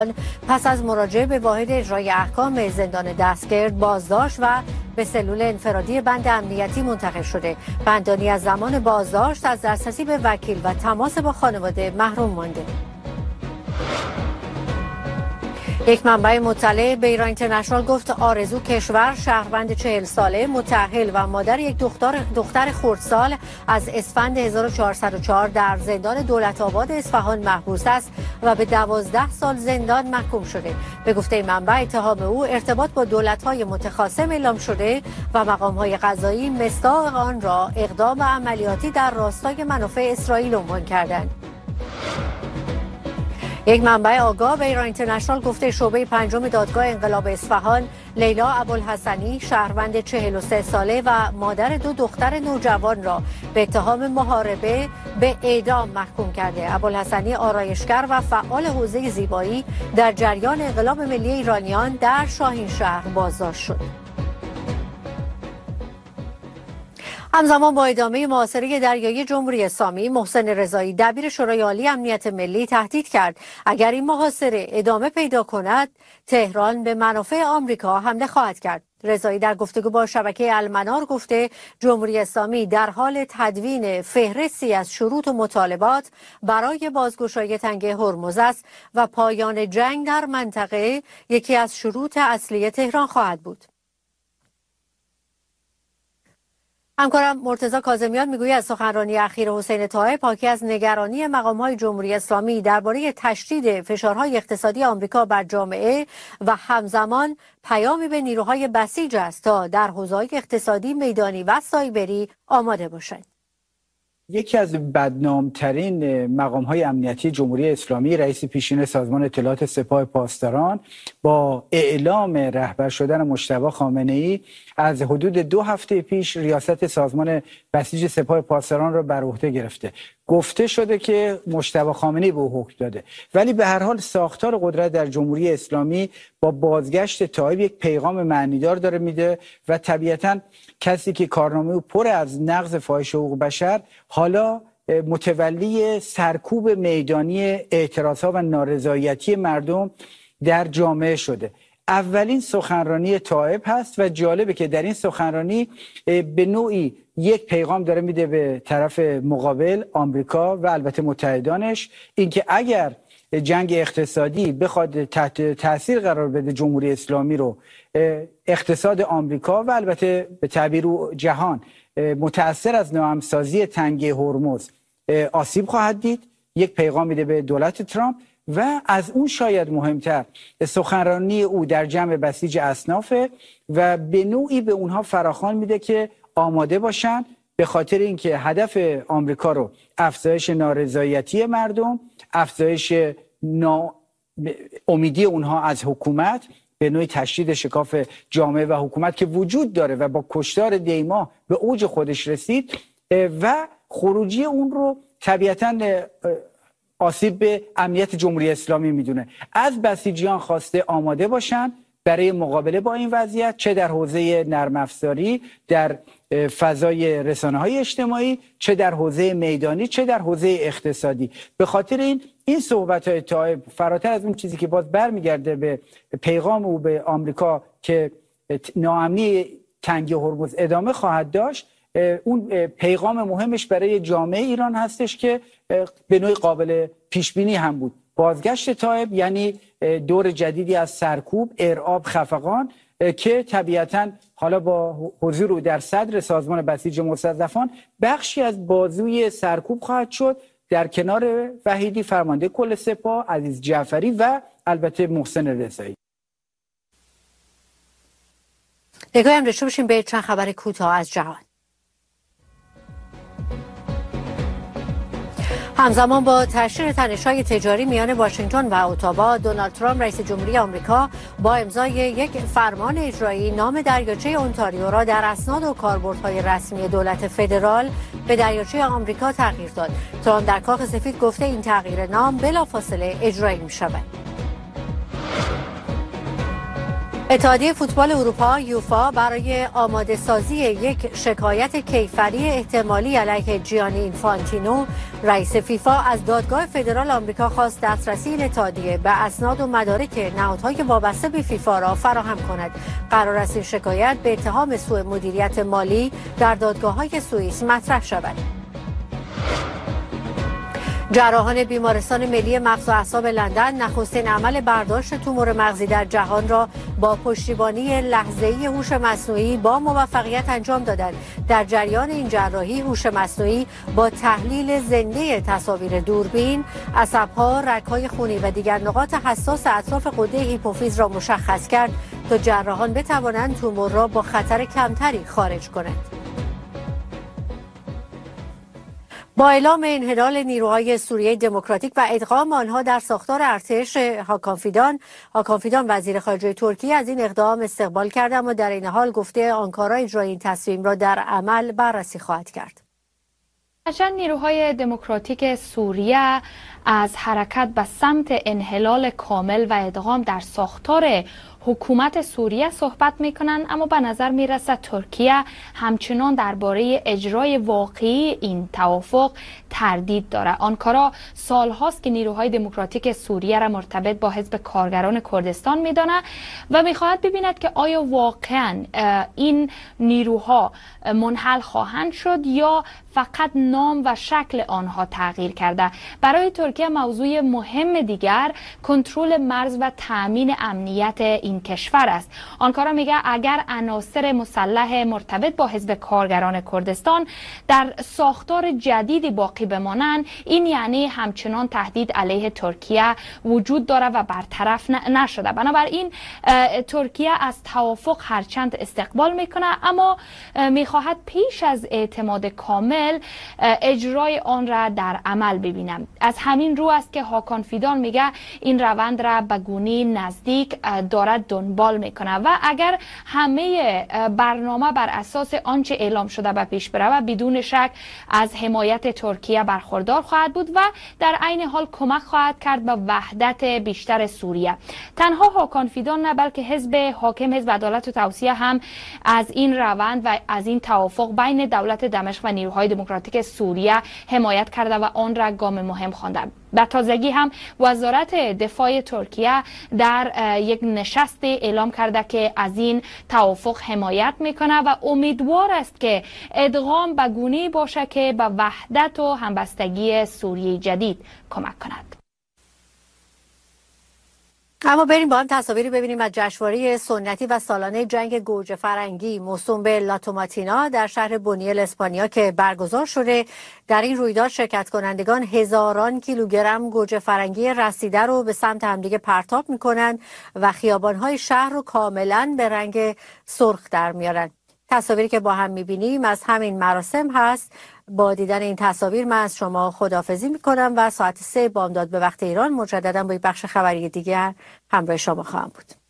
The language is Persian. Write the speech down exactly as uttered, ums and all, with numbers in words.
پس از مراجعه به واحد اجرای احکام زندان دستگرد بازداشت و به سلول انفرادی بند امنیتی منتقل شده. بندانی از زمان بازداشت از دسترسی به وکیل و تماس با خانواده محروم مانده. یک منبع مطلع به ایران اینترنشنال گفت آرزو کشور، شهروند چهل ساله، متأهل و مادر یک دختر دختر خردسال از اسفند هزار و چهارصد و چهار در زندان دولت آباد اصفهان محبوس است و به دوازده سال زندان محکوم شده. به گفته منبع اتهام او ارتباط با دولت‌های متخاصم اعلام شده و مقام‌های قضایی مصداق آن را اقدام عملیاتی در راستای منافع اسرائیل عنوان کردند. یک منبع آگاه به ایران اینترنشنال گفته شعبه پنجم دادگاه انقلاب اصفهان لیلا ابوالحسنی، شهروند چهل و سه ساله و مادر دو دختر نوجوان را به اتهام محاربه به اعدام محکوم کرده. ابوالحسنی آرایشگر و فعال حوزه زیبایی در جریان انقلاب ملی ایرانیان در شاهینشهر بازداشت شد. همزمان با ادامه محاصره دریایی جمهوری اسلامی، محسن رضایی دبیر شورای عالی امنیت ملی تهدید کرد اگر این محاصره ادامه پیدا کند تهران به منافع آمریکا حمله خواهد کرد. رضایی در گفتگو با شبکه المنار گفته جمهوری اسلامی در حال تدوین فهرستی از شروط و مطالبات برای بازگشایی تنگه هرمز است و پایان جنگ در منطقه یکی از شروط اصلی تهران خواهد بود. همکارم مرتضی کاظمیان میگوید از سخنرانی اخیر حسین طایب حاکی از نگرانی مقام‌های جمهوری اسلامی درباره تشدید فشارهای اقتصادی آمریکا بر جامعه و همزمان پیامی به نیروهای بسیج است تا در حوزه‌های اقتصادی، میدانی و سایبری آماده باشند. یکی از بدنامترین مقام‌های امنیتی جمهوری اسلامی، رئیس پیشین سازمان اطلاعات سپاه پاسداران، با اعلام رهبر شدن مجتبی خامنه‌ای از حدود دو هفته پیش ریاست سازمان بسیج سپاه پاسداران را بر عهده گرفته. گفته شده که مجتبی خامنه‌ای به او حکم داده، ولی به هر حال ساختار قدرت در جمهوری اسلامی با بازگشت طایب یک پیغام معنیدار داره میده و طبیعتاً کسی که کارنامه او پر از نقض فاحش حقوق بشر حالا متولی سرکوب میدانی اعتراضها و نارضایتی مردم در جامعه شده. اولین سخنرانی طایب هست و جالبه که در این سخنرانی به نوعی یک پیغام داره میده به طرف مقابل، آمریکا و البته متحدانش، اینکه اگر جنگ اقتصادی بخواد تحت تاثیر قرار بده جمهوری اسلامی رو، اقتصاد آمریکا و البته به تعبیر جهان متأثر از ناهمسازی تنگه هرمز آسیب خواهد دید. یک پیغام میده به دولت ترامپ و از اون شاید مهمتر سخنرانی او در جمع بسیج اصناف و به نوعی به اونها فراخوان میده که آماده باشن، به خاطر اینکه هدف آمریکا رو افزایش نارضایتی مردم، افزایش نا... امیدی اونها از حکومت، به نوعی تشدید شکاف جامعه و حکومت که وجود داره و با کشتار دیما به اوج خودش رسید و خروجی اون رو طبیعتاً آسیب به امنیت جمهوری اسلامی میدونه. از بسیجیان خواسته آماده باشن برای مقابله با این وضعیت، چه در حوزه نرم افزاری، در فضای رسانه‌های اجتماعی، چه در حوزه میدانی، چه در حوزه اقتصادی. به خاطر این این صحبت‌های طایب فراتر از اون چیزی که باز برمیگرده به پیغام او به آمریکا که ناامنی تنگه هرمز ادامه خواهد داشت، اون پیغام مهمش برای جامعه ایران هستش که به نوعی قابل پیش بینی هم بود. بازگشت طایب یعنی دور جدیدی از سرکوب، ارعاب، خفقان که طبیعتاً حالا با حضور او در صدر سازمان بسیج مستضعفان بخشی از بازوی سرکوب خواهد شد، در کنار وحیدی فرمانده کل سپاه، عزیز جعفری و البته محسن رضایی. نگاهی هم داشته باشیم به چند خبر کوتاه از جهان. همزمان با تشدید تنش‌های تجاری میان واشنگتن و اتاوا، دونالد ترامپ رئیس جمهوری آمریکا با امضای یک فرمان اجرایی نام دریاچه اونتاریو را در اسناد و کاربردهای رسمی دولت فدرال به دریاچه آمریکا تغییر داد. ترامپ در کاخ سفید گفته این تغییر نام بلافاصله اجرایی می‌شود. اتحادیه فوتبال اروپا یوفا برای آماده سازی یک شکایت کیفری احتمالی علیه جیانی اینفانتینو رئیس فیفا از دادگاه فدرال آمریکا خواست دسترسی این اتحادیه به اسناد و مدارک نهادهای وابسته به فیفا را فراهم کند. قرار است این شکایت به اتهام سوء مدیریت مالی در دادگاه‌های سوئیس مطرح شود. جراحان بیمارستان ملی مغز و اعصاب لندن نخستین عمل برداشت تومور مغزی در جهان را با پشتیبانی لحظه‌ای هوش مصنوعی با موفقیت انجام دادند. در جریان این جراحی هوش مصنوعی با تحلیل زنده تصاویر دوربین، عصب‌ها، رگ‌های خونی و دیگر نقاط حساس اطراف غده هیپوفیز را مشخص کرد تا جراحان بتوانند تومور را با خطر کمتری خارج کنند. با اعلام انحلال نیروهای سوریه دموکراتیک و ادغام آنها در ساختار ارتش، هاکان فیدان هاکان فیدان وزیر خارجه ترکیه از این اقدام استقبال کرد، اما در این حال گفته آنکارا اجرای این تصمیم را در عمل بررسی خواهد کرد. هرچند نیروهای دموکراتیک سوریه از حرکت به سمت انحلال کامل و ادغام در ساختار حکومت سوریه صحبت میکنند، اما به نظر میرسد ترکیه همچنان درباره اجرای واقعی این توافق تردید دارد. آنکارا سالهاست که نیروهای دموکراتیک سوریه را مرتبط با حزب کارگران کردستان میداند و میخواهد ببیند که آیا واقعا این نیروها منحل خواهند شد یا فقط نام و شکل آنها تغییر کرده. برای ترکیه موضوع مهم دیگر کنترل مرز و تامین امنیت این کشور است. آنکارا میگه اگر عناصر مسلح مرتبط با حزب کارگران کردستان در ساختار جدیدی باقی بمانند، این یعنی همچنان تهدید علیه ترکیه وجود داره و برطرف نشده. بنابراین ترکیه از توافق هرچند استقبال میکنه، اما میخواهد پیش از اعتماد کامل اجرای آن را در عمل ببینم. از همین رو است که هاکان فیدان میگه این روند را به گونی نزدیک دارد دنبال میکنه و اگر همه برنامه بر اساس آنچه اعلام شده به پیش بره، بدون شک از حمایت ترکیه برخوردار خواهد بود و در عین حال کمک خواهد کرد به وحدت بیشتر سوریه. تنها هاکان فیدان نه، بلکه حزب حاکم، حزب عدالت و توسعه هم از این روند و از این توافق بین دولت دمشق و نیروهای دموکراتیک سوریه حمایت کرده و آن را گام مهم خواندند. به تازگی هم وزارت دفاع ترکیه در یک نشست اعلام کرده که از این توافق حمایت میکنه و امیدوار است که ادغام به گونه‌ای باشه که به وحدت و همبستگی سوریه جدید کمک کند. اما بریم با هم تصاویری ببینیم از جشنواره سنتی و سالانه جنگ گوجه فرنگی موسوم به لاتوماتینا در شهر بونیل اسپانیا که برگزار شده. در این رویداد شرکت کنندگان هزاران کیلوگرم گوجه فرنگی رسیده رو به سمت همدیگه پرتاب میکنن و خیابانهای شهر رو کاملا به رنگ سرخ در میارن. تصاویری که با هم میبینیم از همین مراسم هست. با دیدن این تصاویر من از شما خداحافظی میکنم و ساعت سه بامداد به وقت ایران مجددا با یک بخش خبری دیگر همراه شما خواهم بود.